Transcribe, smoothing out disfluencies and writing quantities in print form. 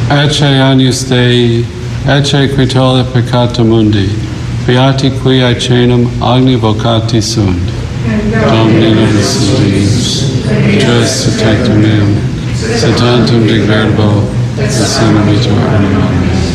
Ecce agnus Dei, ecce qui tollit peccata mundi, beati qui aecenum agni vocati sunt. Domini nos divis, Deus tectum meum, se tantum de verbo, et sine vitor animum.